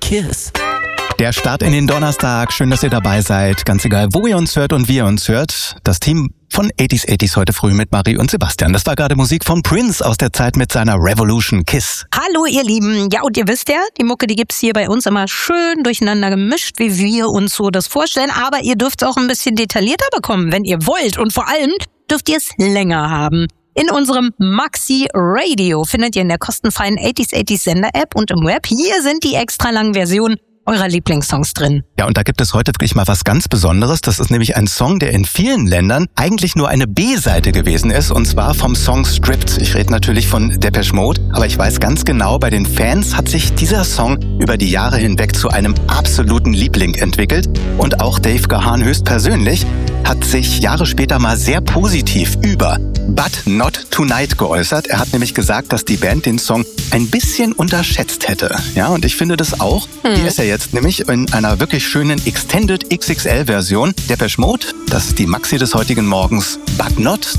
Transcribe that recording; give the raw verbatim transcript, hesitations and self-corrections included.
Kiss. Der Start in den Donnerstag. Schön, dass ihr dabei seid. Ganz egal, wo ihr uns hört und wie ihr uns hört. Das Team von achtziger achtziger heute früh mit Marie und Sebastian. Das war gerade Musik von Prince aus der Zeit mit seiner Revolution Kiss. Hallo ihr Lieben. Ja, und ihr wisst ja, die Mucke, die gibt's hier bei uns immer schön durcheinander gemischt, wie wir uns so das vorstellen. Aber ihr dürft es auch ein bisschen detaillierter bekommen, wenn ihr wollt. Und vor allem dürft ihr es länger haben. In unserem Maxi Radio findet ihr in der kostenfreien achtziger achtziger Sender-App und im Web. Hier sind die extra langen Versionen eurer Lieblingssongs drin. Ja, und da gibt es heute wirklich mal was ganz Besonderes. Das ist nämlich ein Song, der in vielen Ländern eigentlich nur eine B-Seite gewesen ist, und zwar vom Song Stripped. Ich rede natürlich von Depeche Mode, aber ich weiß ganz genau, bei den Fans hat sich dieser Song über die Jahre hinweg zu einem absoluten Liebling entwickelt. Und auch Dave Gahan höchstpersönlich hat sich Jahre später mal sehr positiv über But Not Tonight geäußert. Er hat nämlich gesagt, dass die Band den Song ein bisschen unterschätzt hätte. Ja, und ich finde das auch. Hm. Hier ist er jetzt nämlich in einer wirklich schönen Extended X X L Version. Depeche Mode, das ist die Maxi des heutigen Morgens. But Not